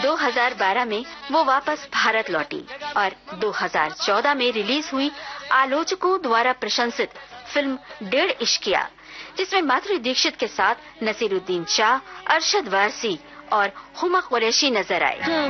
2012 में वो वापस भारत लौटी और 2014 में रिलीज हुई आलोचकों द्वारा प्रशंसित फिल्म 1.5 इश्किया, जिसमें माधुरी दीक्षित के साथ नसीरुद्दीन शाह, अरशद वारसी और हुमा कुरैशी नजर आए।